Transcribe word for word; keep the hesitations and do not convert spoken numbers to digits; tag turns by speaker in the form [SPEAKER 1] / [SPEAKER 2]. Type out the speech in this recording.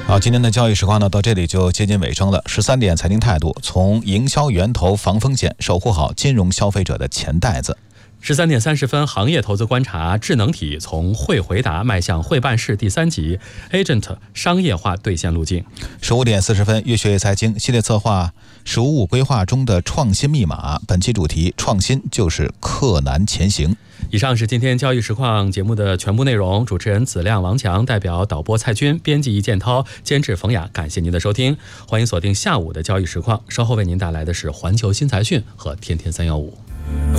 [SPEAKER 1] 好，今天的交易实况呢，到这里就接近尾声了。十三点财经态度，从营销源头防风险，守护好金融消费者的钱袋子。
[SPEAKER 2] 十三点三十分，行业投资观察：智能体从会回答迈向会办事第三集 ，Agent 商业化兑现路径。
[SPEAKER 1] 十五点四十分，越学越财经系列策划“十五五”规划中的创新密码，本期主题：创新就是克难前行。
[SPEAKER 2] 以上是今天交易实况节目的全部内容。主持人子亮、王强，代表导播蔡军，编辑易建涛，监制冯雅。感谢您的收听，欢迎锁定下午的交易实况。稍后为您带来的是环球新财讯和天天三幺五。